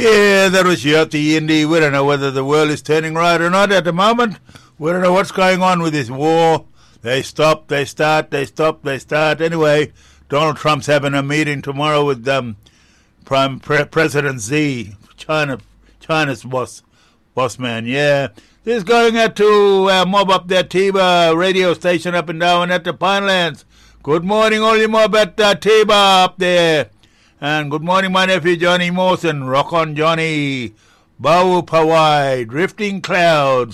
Yeah, that was Yoti Indy. We don't know whether the world is turning right or not at the moment. We don't know what's going on with this war. They stop, they start, they stop, they start. Anyway, Donald Trump's having a meeting tomorrow with President Xi, China's boss man. Yeah, this is going out to mob up that Tiba radio station up and down at the Pinelands. Good morning, all you mob at Tiba up there. And good morning, my nephew Johnny Mawson. Rock on, Johnny. Bau Pawai, Drifting Clouds.